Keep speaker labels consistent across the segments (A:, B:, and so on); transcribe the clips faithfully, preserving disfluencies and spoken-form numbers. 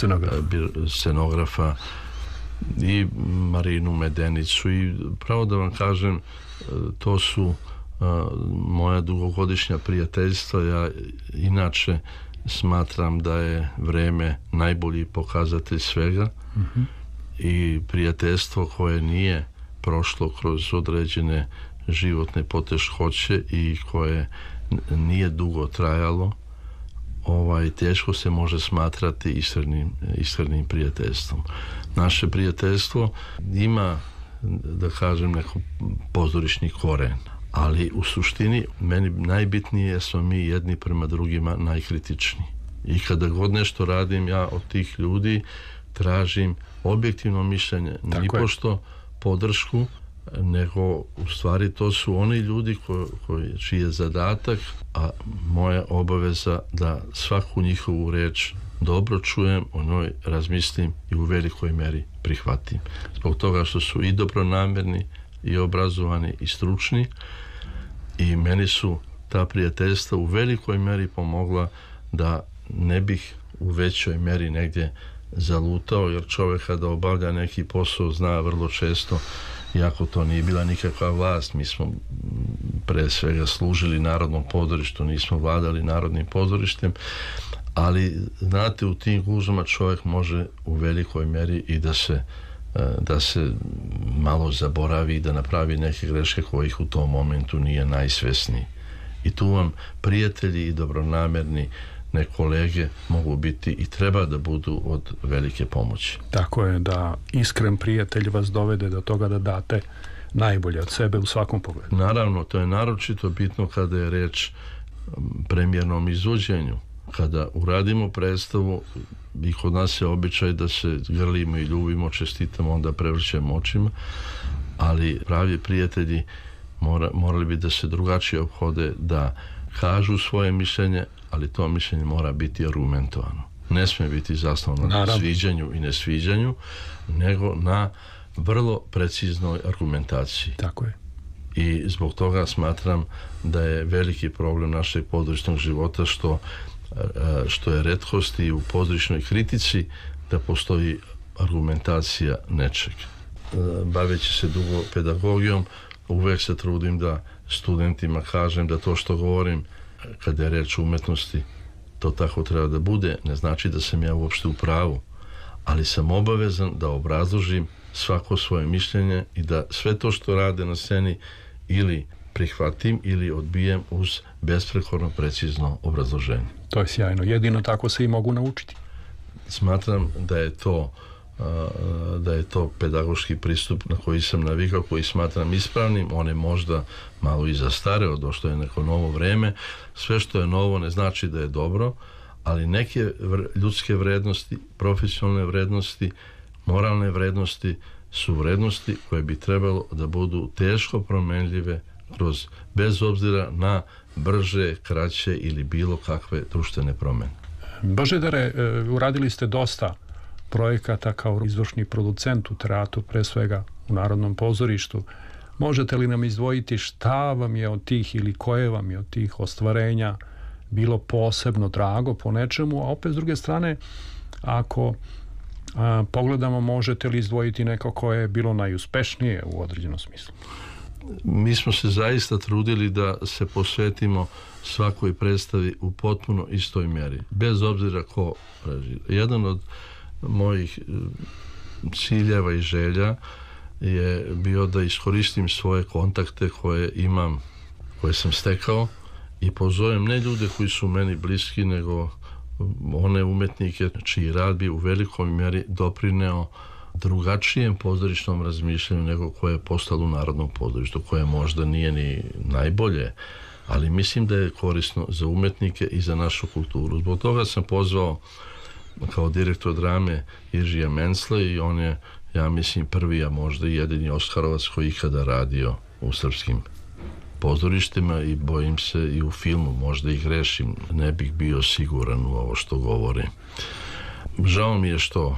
A: scenografa,
B: scenografa i Marinu Medenicu i pravo da vam kažem, to su moja dugogodišnja prijateljstva. Ja inače smatram da je vreme najbolji pokazatelj svega mm-hmm. i prijateljstvo koje nije prošlo kroz određene životne poteškoće i koje nije dugo trajalo, ovaj, teško se može smatrati iskrenim, iskrenim prijateljstvom. Naše prijateljstvo ima, da kažem, neko pozorišni koren, ali u suštini meni najbitnije je smo mi jedni prema drugima najkritičniji. I kada god nešto radim, ja od tih ljudi tražim objektivno mišljenje, ni pošto podršku, nego u stvari to su oni ljudi koji, koji, čiji je zadatak, a moja obaveza da svaku njihovu reč dobro čujem, o njoj razmislim i u velikoj meri prihvatim. Zbog toga što su i dobronamerni, i obrazovani, i stručni, i meni su ta prijateljstva u velikoj meri pomogla da ne bih u većoj meri negdje zalutao, jer čovjek kada obavlja neki posao zna vrlo često, iako to nije bila nikakva vlast, mi smo pre svega služili Narodnom pozorištu, nismo vladali Narodnim pozorištem, ali znate, u tim gužvama čovjek može u velikoj meri i da se da se malo zaboravi i da napravi neke greške kojih u tom momentu nije najsvesniji. I tu vam prijatelji i dobronamerni ne kolege mogu biti i treba da budu od velike pomoći.
A: Tako je, da iskren prijatelj vas dovede do toga da date najbolje od sebe u svakom pogledu.
B: Naravno, to je naročito bitno kada je reč premijernom izvođenju. Kada uradimo predstavu i kod nas je običaj da se grlimo i ljubimo, čestitamo, onda prevrćemo očima, ali pravi prijatelji mora, morali bi da se drugačije ophode, da kažu svoje mišljenje, ali to mišljenje mora biti argumentovano. Ne smije biti zasnovano na sviđanju i nesviđanju, nego na vrlo preciznoj argumentaciji.
A: Tako je.
B: I zbog toga smatram da je veliki problem našeg pozorišnog života što, što je retkost i u pozorišnoj kritici da postoji argumentacija nečeg. Baveći se dugo pedagogijom, uvek se trudim da studentima kažem da to što govorim kada je reč o umetnosti, to tako treba da bude, ne znači da sam ja uopšte u pravu, ali sam obavezan da obrazložim svako svoje mišljenje i da sve to što rade na sceni ili prihvatim ili odbijem uz besprekorno precizno obrazloženje.
A: To je sjajno, jedino tako se i mogu naučiti.
B: Smatram da je to da je to pedagoški pristup na koji sam navikao, koji smatram ispravnim. On je možda malo i zastareo, došlo je neko novo vreme. Sve što je novo ne znači da je dobro, ali neke ljudske vrednosti, profesionalne vrednosti, moralne vrednosti su vrednosti koje bi trebalo da budu teško promenljive kroz, bez obzira na brže, kraće ili bilo kakve društvene promene.
A: Božidare, uradili ste dosta projekata kao izvršni producent u teatru, pre svega u Narodnom pozorištu. Možete li nam izdvojiti šta vam je od tih ili koje vam je od tih ostvarenja bilo posebno drago po nečemu, a opet s druge strane, ako a, pogledamo, možete li izdvojiti neko koje je bilo najuspešnije u određenom smislu?
B: Mi smo se zaista trudili da se posvetimo svakoj predstavi u potpuno istoj mjeri, bez obzira ko režira. Jedan od mojih ciljeva i želja je bio da iskoristim svoje kontakte koje imam, koje sam stekao i pozovem ne ljude koji su meni bliski, nego one umetnike čiji rad bi u velikoj mjeri doprineo drugačijem pozorišnom razmišljanju nego koje je postalo u Narodnom pozorištu, koje možda nije ni najbolje, ali mislim da je korisno za umetnike i za našu kulturu. Zbog toga sam pozvao kao direktor drame Iržija Mencla i on je, ja mislim, prvi, a možda i jedini Oskarovac koji ikada radio u srpskim pozorištima i bojim se i u filmu, možda i grešim, ne bih bio siguran u ovo što govorim. Žao mi je što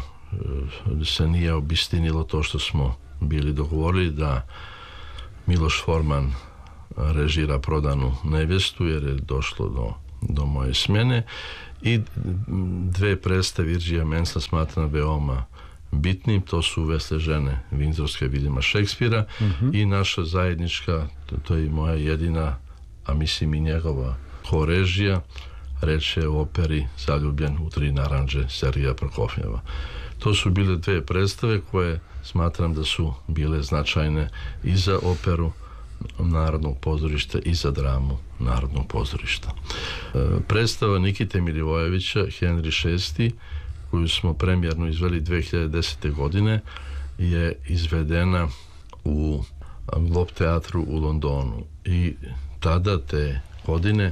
B: se nije obistinilo to što smo bili dogovorili da Miloš Forman režira Prodanu nevjestu, jer je došlo do, do moje smjene i dve predstave Virgija Mansella smatram veoma bitnim, to su Vesle žene Vindzorske Viljama Šekspira mm-hmm. i naša zajednička, to, to je moja jedina, a mislim i njegova korežija, reč je o operi Zaljubljen u tri naranđe Sergeja Prokofjeva. To su bile dve predstave koje smatram da su bile značajne i za operu Narodnog pozorišta i za dramu Narodnog pozorišta. E, predstava Nikite Milivojevića Henry šesti, koju smo premijerno izveli dve hiljade desete. godine, je izvedena u Globe teatru u Londonu i tada te godine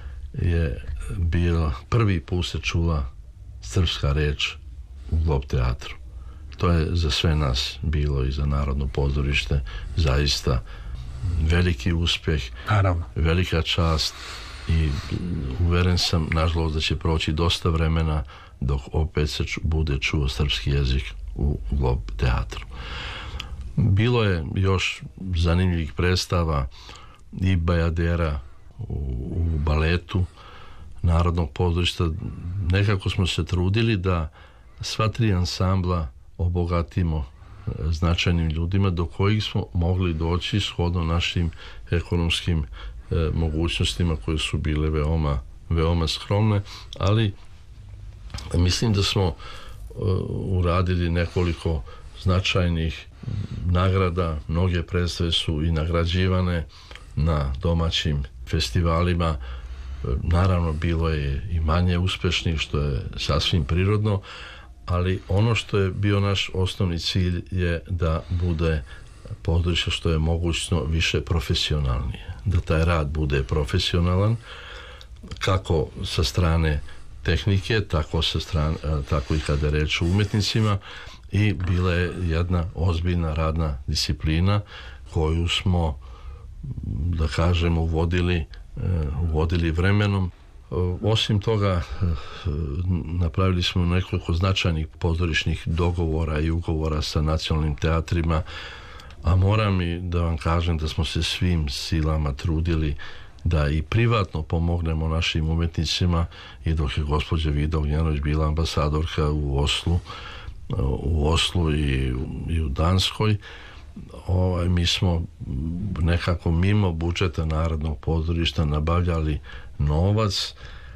B: je bio prvi put se čula srpska reč u Globe teatru. To je za sve nas bilo i za Narodno pozorište zaista veliki uspjeh,
A: naravno,
B: velika čast i uveren sam, nažalost, da će proći dosta vremena dok opet se ču, bude čuo srpski jezik u Globe teatru. Bilo je još zanimljivih predstava i Bajadera u, u baletu Narodnog pozorišta. Nekako smo se trudili da sva tri ansambla obogatimo značajnim ljudima do kojih smo mogli doći shodno našim ekonomskim e, mogućnostima koje su bile veoma, veoma skromne, ali mislim da smo e, uradili nekoliko značajnih nagrada. Mnoge predstave su i nagrađivane na domaćim festivalima. E, naravno bilo je i manje uspešnih, što je sasvim prirodno, ali ono što je bio naš osnovni cilj je da bude pozorište što je mogućno više profesionalnije, da taj rad bude profesionalan kako sa strane tehnike, tako sa strane, tako i kada je reč o umjetnicima, i bila je jedna ozbiljna radna disciplina koju smo, da kažemo, uvodili, uvodili vremenom. Osim toga, napravili smo nekoliko značajnih pozorišnih dogovora i ugovora sa nacionalnim teatrima, a moram i da vam kažem da smo se svim silama trudili da i privatno pomognemo našim umjetnicima, i dok je gospođa Vida Ognjanović bila ambasadorka u Oslu, u Oslu i, i u Danskoj, ovaj, mi smo nekako mimo budžeta Narodnog pozorišta nabavljali novac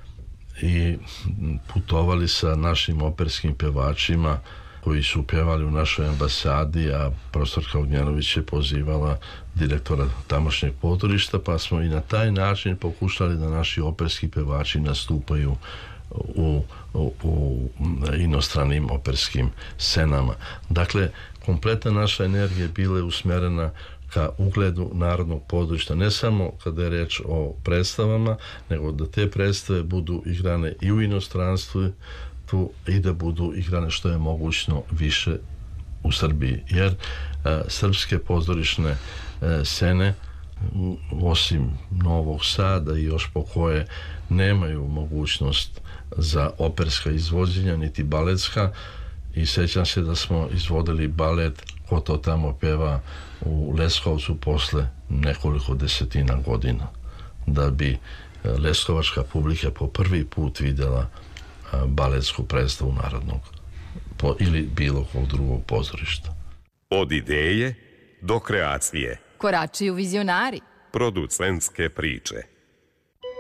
B: i putovali sa našim operskim pevačima koji su pjevali u našoj ambasadi, a profesorka Ognjanović je pozivala direktora tamošnjeg pozorišta, pa smo i na taj način pokušali da naši operski pevači nastupaju u, u, u inostranim operskim scenama. Dakle, kompletna naša energija bila je usmjerena ka ugledu Narodnog pozorišta, ne samo kada je reč o predstavama, nego da te predstave budu igrane i u inostranstvu tu, i da budu igrane što je mogućno više u Srbiji, jer a, srpske pozorišne a, scene, osim Novog Sada i još po koje nemaju mogućnost za operska izvođenja niti baletska, i sjećam se da smo izvodili balet Ko to tamo peva u Leskovcu posle nekoliko desetina godina, da bi leskovačka publika po prvi put vidjela baletsku predstavu Narodnog po, ili bilo kog drugog pozorišta.
C: Od ideje do kreacije.
D: Koračuju vizionari.
C: Producentske priče.